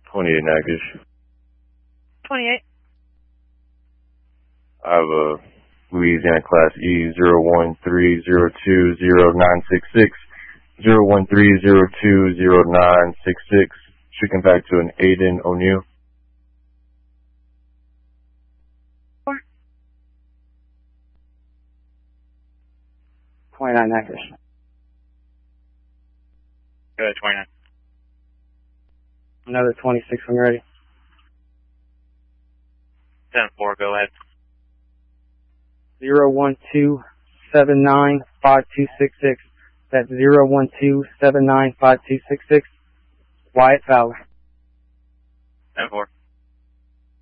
28 Natchitoches. 28. I have a Louisiana Class E 013020966, 013020966, shooting back to an Aiden O'Neill. 29 Natchitoches. Go ahead, 29. Another 26 when you're ready. 10-4, go ahead. 012795266. That's 012795266. Wyatt Fowler. 10-4.